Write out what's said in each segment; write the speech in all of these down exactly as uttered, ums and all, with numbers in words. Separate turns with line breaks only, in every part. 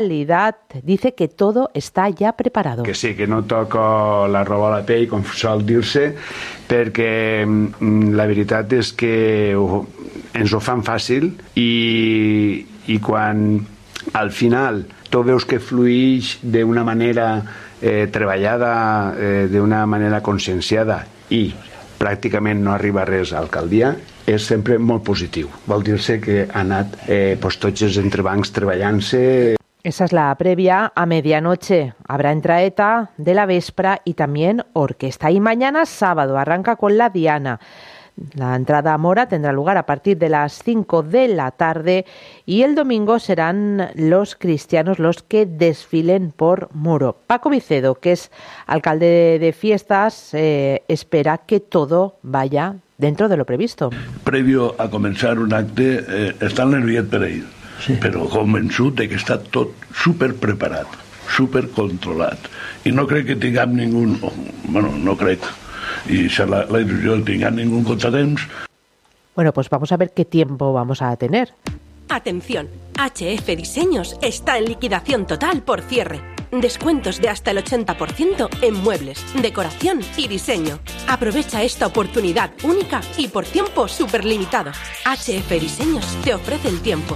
Dice que todo está ja preparado.
Que sí, que no toco la roba a la pell, com sol dir-se, perquè la veritat és que ens ho fan fàcil i, i quan al final tu veus que fluïx d'una manera eh, treballada, eh, d'una manera conscienciada i pràcticament no arriba res a l'alcaldia, és sempre molt positiu. Vol dir-se que ha anat eh, pues, tots els entrebancs treballant-se.
Esa es la previa a medianoche. Habrá entraeta de la véspera y también orquesta. Y mañana sábado arranca con la Diana. La entrada a Mora tendrá lugar a partir de las cinco de la tarde y el domingo serán los cristianos los que desfilen por Muro. Paco Vicedo, que es alcalde de fiestas, eh, espera que todo vaya dentro de lo previsto.
Previo a comenzar un acte, eh, està nerviat per ell. Sí. Però convençut de que està tot super preparat, super controlat. I no crec que tinguem ningú... Bueno, no crec. Y la, la ilusión tenga ningún contratemps.
Bueno, pues vamos a ver qué tiempo vamos a tener.
Atención, H F Diseños está en liquidación total por cierre. Descuentos de hasta el ochenta por ciento en muebles, decoración y diseño. Aprovecha esta oportunidad única y por tiempo súper limitado. H F Diseños te ofrece el tiempo.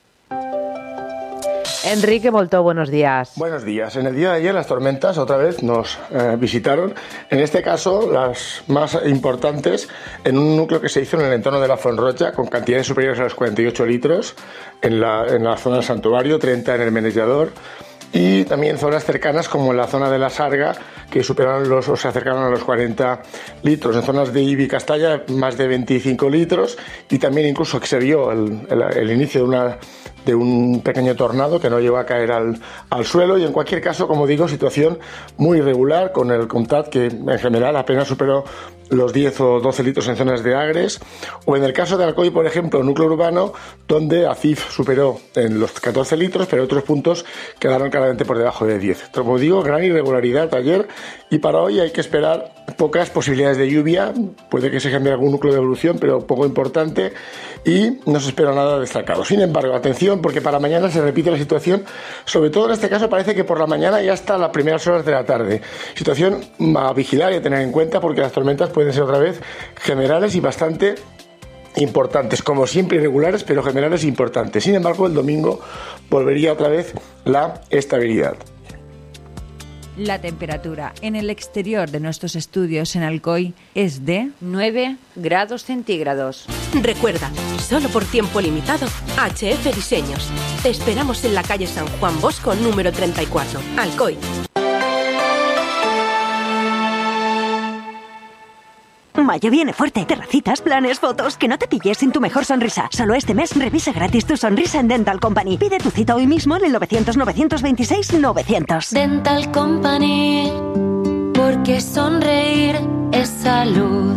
Enrique Moltó, buenos días.
Buenos días. En el día de ayer las tormentas otra vez nos eh, visitaron, en este caso las más importantes en un núcleo que se hizo en el entorno de la Fonrocha con cantidades superiores a los cuarenta y ocho litros en la, en la zona del santuario, treinta en el Menellador y también zonas cercanas como en la zona de la Sarga que superaron los, o se acercaron a los cuarenta litros, en zonas de Ibi y Castalla más de veinticinco litros y también incluso que se vio el, el, el inicio de una de un pequeño tornado que no llegó a caer al, al suelo y en cualquier caso, como digo, situación muy irregular con el Comtat que en general apenas superó los diez o doce litros en zonas de Agres o en el caso de Alcoy, por ejemplo, núcleo urbano donde Acif superó en los catorce litros pero otros puntos quedaron claramente por debajo de diez. Como digo, gran irregularidad ayer y para hoy hay que esperar pocas posibilidades de lluvia, puede que se genere algún núcleo de evolución pero poco importante y no se espera nada destacado. Sin embargo, atención porque para mañana se repite la situación, sobre todo en este caso parece que por la mañana y hasta las primeras horas de la tarde. Situación a vigilar y a tener en cuenta porque las tormentas pueden ser otra vez generales y bastante importantes, como siempre irregulares, pero generales e importantes. Sin embargo, el domingo volvería otra vez la estabilidad.
La temperatura en el exterior de nuestros estudios en Alcoy es de
nueve grados centígrados.
Recuerda, solo por tiempo limitado, H F Diseños. Te esperamos en la calle San Juan Bosco, número treinta y cuatro, Alcoy.
Mayo viene fuerte. Terracitas, planes, fotos. Que no te pilles sin tu mejor sonrisa. Solo este mes revisa gratis tu sonrisa en Dental Company. Pide tu cita hoy mismo en el novecientos, novecientos veintiséis, novecientos.
Dental Company, porque sonreír es salud.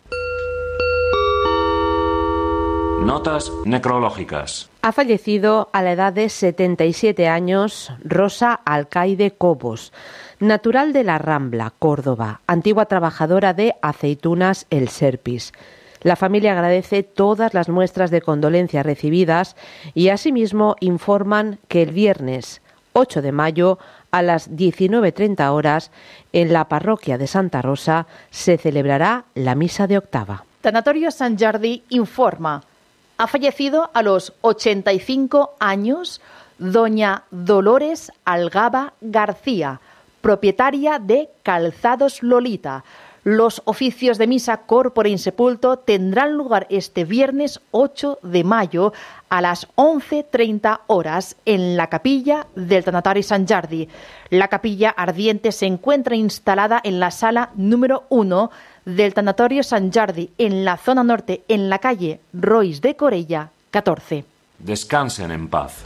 Notas necrológicas.
Ha fallecido a la edad de setenta y siete años Rosa Alcaide Cobos, natural de La Rambla, Córdoba, antigua trabajadora de Aceitunas El Serpis. La familia agradece todas las muestras de condolencia recibidas y asimismo informan que el viernes ocho de mayo a las diecinueve treinta horas en la parroquia de Santa Rosa se celebrará la misa de octava.
Tanatorio Sant Jordi informa. Ha fallecido a los ochenta y cinco años doña Dolores Algaba García, propietaria de Calzados Lolita. Los oficios de misa corpore insepulto tendrán lugar este viernes ocho de mayo a las once treinta horas en la capilla del Tanatori Sant Jordi. La capilla ardiente se encuentra instalada en la sala número uno del Tanatorio Sant Jordi, en la zona norte, en la calle Rois de Corella, catorce.
Descansen en paz.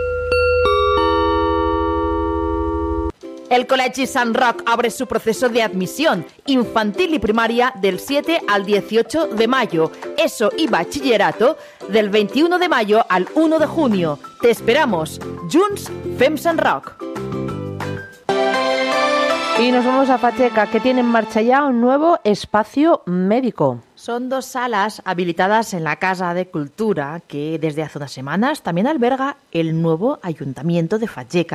El Col·legi Sant Roc abre su proceso de admisión infantil y primaria del siete al dieciocho de mayo, ESO y bachillerato del veintiuno de mayo al uno de junio. Te esperamos. Junts fem Sant Roc.
Y nos vamos a Facheca, que tiene en marcha ya un nuevo espacio médico.
Son dos salas habilitadas en la Casa de Cultura que desde hace unas semanas también alberga el nuevo Ayuntamiento de Facheca.